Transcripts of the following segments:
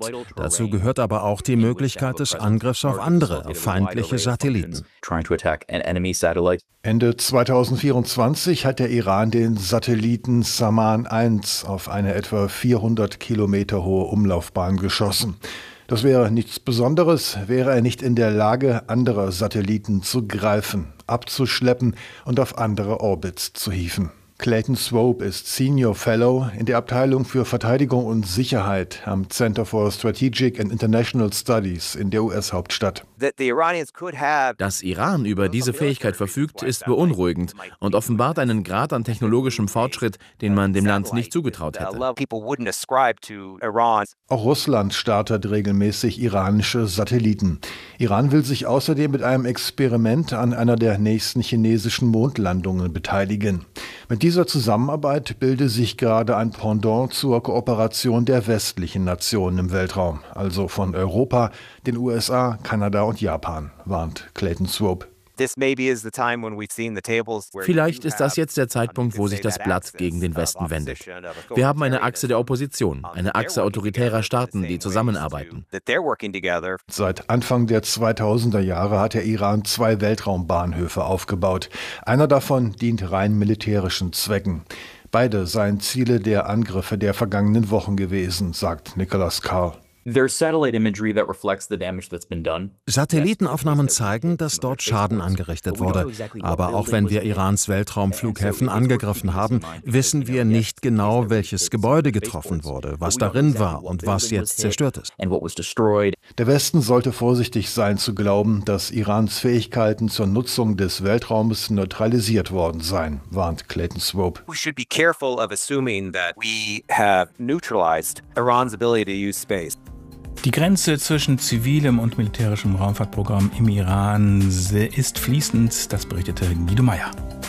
Dazu gehört aber auch die Möglichkeit des Angriffs auf andere, feindliche Satelliten. Ende 2024 hat der Iran den Satelliten Saman 1 auf eine etwa 400 Kilometer hohe Umlaufbahn geschossen. Das wäre nichts Besonderes, wäre er nicht in der Lage, andere Satelliten zu greifen, abzuschleppen und auf andere Orbits zu hieven. Clayton Swope ist Senior Fellow in der Abteilung für Verteidigung und Sicherheit am Center for Strategic and International Studies in der US-Hauptstadt. Dass Iran über diese Fähigkeit verfügt, ist beunruhigend und offenbart einen Grad an technologischem Fortschritt, den man dem Land nicht zugetraut hätte. Auch Russland startet regelmäßig iranische Satelliten. Iran will sich außerdem mit einem Experiment an einer der nächsten chinesischen Mondlandungen beteiligen. Mit dieser Zusammenarbeit bilde sich gerade ein Pendant zur Kooperation der westlichen Nationen im Weltraum, also von Europa, den USA, Kanada und Japan, warnt Clayton Swope. Vielleicht ist das jetzt der Zeitpunkt, wo sich das Blatt gegen den Westen wendet. Wir haben eine Achse der Opposition, eine Achse autoritärer Staaten, die zusammenarbeiten. Seit Anfang der 2000er Jahre hat der Iran 2 Weltraumbahnhöfe aufgebaut. Einer davon dient rein militärischen Zwecken. Beide seien Ziele der Angriffe der vergangenen Wochen gewesen, sagt Nicholas Carr. Satellitenaufnahmen zeigen, dass dort Schaden angerichtet wurde. Aber auch wenn wir Irans Weltraumflughäfen angegriffen haben, wissen wir nicht genau, welches Gebäude getroffen wurde, was darin war und was jetzt zerstört ist. Der Westen sollte vorsichtig sein zu glauben, dass Irans Fähigkeiten zur Nutzung des Weltraums neutralisiert worden seien, warnt Clayton Swope. We should be careful of assuming that we have neutralized Iran's ability to use space. Die Grenze zwischen zivilem und militärischem Raumfahrtprogramm im Iran ist fließend, das berichtete Guido Meyer.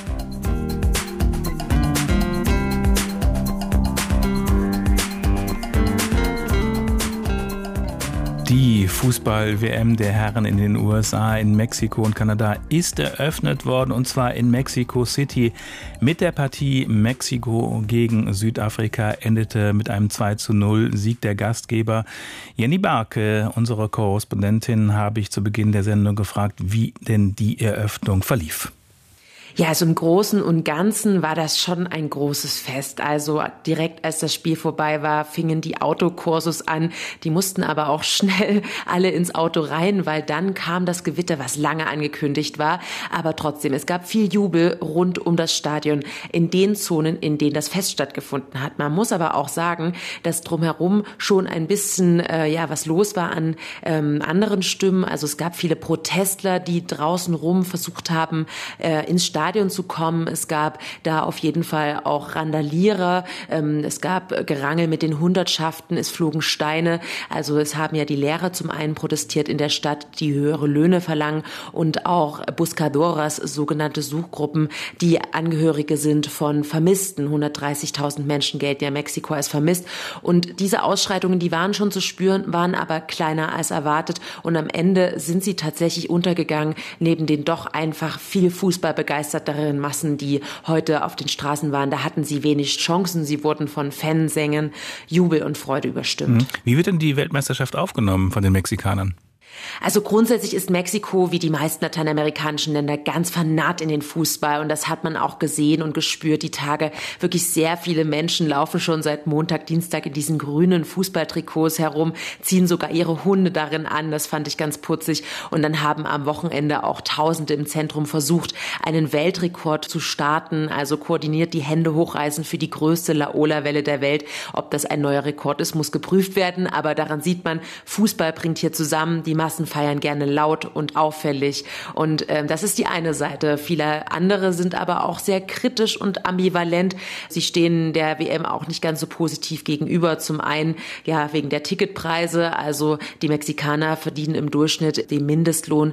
Die Fußball-WM der Herren in den USA, in Mexiko und Kanada ist eröffnet worden, und zwar in Mexico City. Mit der Partie Mexiko gegen Südafrika endete mit einem 2:0 Sieg der Gastgeber. Jenny Barke, unsere Korrespondentin, habe ich zu Beginn der Sendung gefragt, wie denn die Eröffnung verlief. Ja, also im Großen und Ganzen war das schon ein großes Fest. Also direkt als das Spiel vorbei war, fingen die Autokursus an. Die mussten aber auch schnell alle ins Auto rein, weil dann kam das Gewitter, was lange angekündigt war. Aber trotzdem, es gab viel Jubel rund um das Stadion in den Zonen, in denen das Fest stattgefunden hat. Man muss aber auch sagen, dass drumherum schon ein bisschen was los war an anderen Stimmen. Also es gab viele Protestler, die draußen rum versucht haben, ins Stadion zu kommen. Es gab da auf jeden Fall auch Randalierer. Es gab Gerangel mit den Hundertschaften. Es flogen Steine. Also es haben ja die Lehrer zum einen protestiert in der Stadt, die höhere Löhne verlangen, und auch Buscadoras, sogenannte Suchgruppen, die Angehörige sind von Vermissten. 130.000 Menschen gelten ja Mexiko als vermisst. Und diese Ausschreitungen, die waren schon zu spüren, waren aber kleiner als erwartet. Und am Ende sind sie tatsächlich untergegangen, neben den doch einfach viel fußballbegeisterten Massen, die heute auf den Straßen waren. Da hatten sie wenig Chancen. Sie wurden von Fansängen, Jubel und Freude überstimmt. Wie wird denn die Weltmeisterschaft aufgenommen von den Mexikanern? Also grundsätzlich ist Mexiko, wie die meisten lateinamerikanischen Länder, ganz vernarrt in den Fußball. Und das hat man auch gesehen und gespürt die Tage. Wirklich sehr viele Menschen laufen schon seit Montag, Dienstag in diesen grünen Fußballtrikots herum, ziehen sogar ihre Hunde darin an. Das fand ich ganz putzig. Und dann haben am Wochenende auch Tausende im Zentrum versucht, einen Weltrekord zu starten. Also koordiniert die Hände hochreißen für die größte Laola-Welle der Welt. Ob das ein neuer Rekord ist, muss geprüft werden. Aber daran sieht man, Fußball bringt hier zusammen. Die Massen feiern gerne laut und auffällig. Und das ist die eine Seite. Viele andere sind aber auch sehr kritisch und ambivalent. Sie stehen der WM auch nicht ganz so positiv gegenüber. Zum einen wegen der Ticketpreise. Also die Mexikaner verdienen im Durchschnitt den Mindestlohn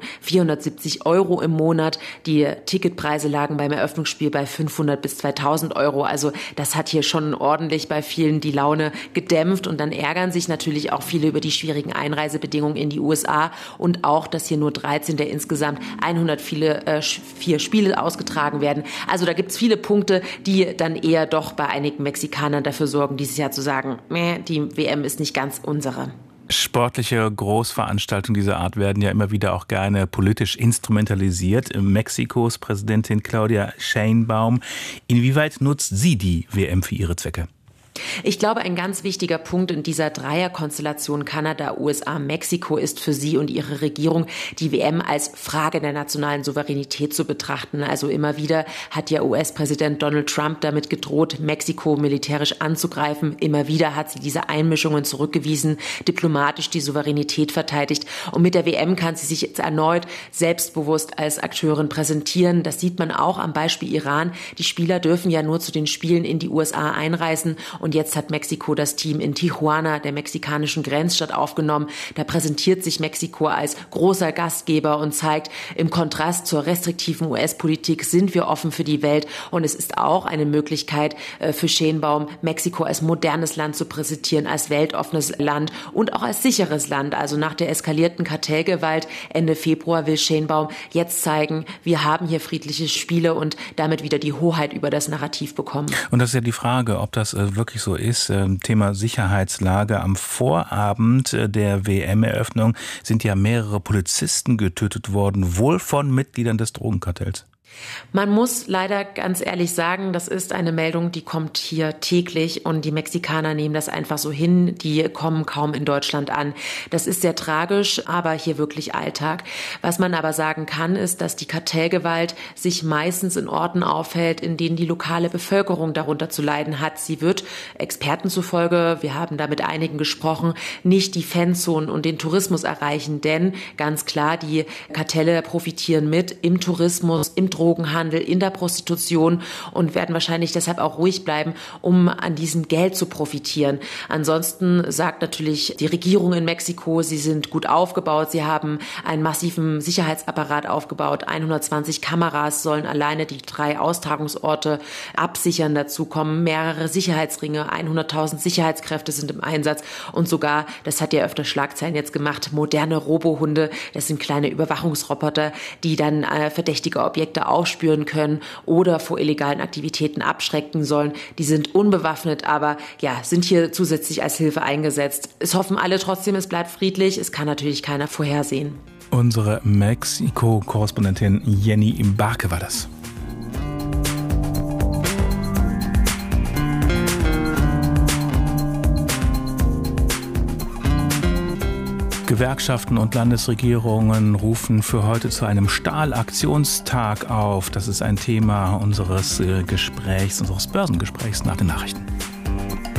470 € im Monat. Die Ticketpreise lagen beim Eröffnungsspiel bei 500 bis 2000 €. Also das hat hier schon ordentlich bei vielen die Laune gedämpft. Und dann ärgern sich natürlich auch viele über die schwierigen Einreisebedingungen in die USA und auch, dass hier nur 13 der insgesamt 104 Spiele ausgetragen werden. Also da gibt es viele Punkte, die dann eher doch bei einigen Mexikanern dafür sorgen, dieses Jahr zu sagen, die WM ist nicht ganz unsere. Sportliche Großveranstaltungen dieser Art werden ja immer wieder auch gerne politisch instrumentalisiert. Mexikos Präsidentin Claudia Sheinbaum. Inwieweit nutzt sie die WM für ihre Zwecke? Ich glaube, ein ganz wichtiger Punkt in dieser Dreierkonstellation Kanada, USA, Mexiko ist für sie und ihre Regierung, die WM als Frage der nationalen Souveränität zu betrachten. Also immer wieder hat ja US-Präsident Donald Trump damit gedroht, Mexiko militärisch anzugreifen. Immer wieder hat sie diese Einmischungen zurückgewiesen, diplomatisch die Souveränität verteidigt. Und mit der WM kann sie sich jetzt erneut selbstbewusst als Akteurin präsentieren. Das sieht man auch am Beispiel Iran. Die Spieler dürfen ja nur zu den Spielen in die USA einreisen. Und jetzt hat Mexiko das Team in Tijuana, der mexikanischen Grenzstadt, aufgenommen. Da präsentiert sich Mexiko als großer Gastgeber und zeigt, im Kontrast zur restriktiven US-Politik sind wir offen für die Welt. Und es ist auch eine Möglichkeit für Sheinbaum, Mexiko als modernes Land zu präsentieren, als weltoffenes Land und auch als sicheres Land. Also nach der eskalierten Kartellgewalt Ende Februar will Sheinbaum jetzt zeigen, wir haben hier friedliche Spiele und damit wieder die Hoheit über das Narrativ bekommen. Und das ist ja die Frage, ob das wirklich so ist. Thema Sicherheitslage. Am Vorabend der WM-Eröffnung sind ja mehrere Polizisten getötet worden, wohl von Mitgliedern des Drogenkartells. Man muss leider ganz ehrlich sagen, das ist eine Meldung, die kommt hier täglich und die Mexikaner nehmen das einfach so hin. Die kommen kaum in Deutschland an. Das ist sehr tragisch, aber hier wirklich Alltag. Was man aber sagen kann, ist, dass die Kartellgewalt sich meistens in Orten aufhält, in denen die lokale Bevölkerung darunter zu leiden hat. Sie wird Experten zufolge, wir haben da mit einigen gesprochen, nicht die Fanzonen und den Tourismus erreichen, denn ganz klar, die Kartelle profitieren mit im Tourismus, im Drogenhandel, in der Prostitution und werden wahrscheinlich deshalb auch ruhig bleiben, um an diesem Geld zu profitieren. Ansonsten sagt natürlich die Regierung in Mexiko, sie sind gut aufgebaut, sie haben einen massiven Sicherheitsapparat aufgebaut, 120 Kameras sollen alleine die 3 Austragungsorte absichern, dazu kommen mehrere Sicherheitsringe, 100.000 Sicherheitskräfte sind im Einsatz und sogar, das hat ja öfter Schlagzeilen jetzt gemacht, moderne Robohunde, das sind kleine Überwachungsroboter, die dann verdächtige Objekte aufspüren können oder vor illegalen Aktivitäten abschrecken sollen. Die sind unbewaffnet, aber ja, sind hier zusätzlich als Hilfe eingesetzt. Es hoffen alle trotzdem, es bleibt friedlich. Es kann natürlich keiner vorhersehen. Unsere Mexiko-Korrespondentin Jenny Barke war das. Gewerkschaften und Landesregierungen rufen für heute zu einem Stahlaktionstag auf. Das ist ein Thema unseres Börsengesprächs nach den Nachrichten.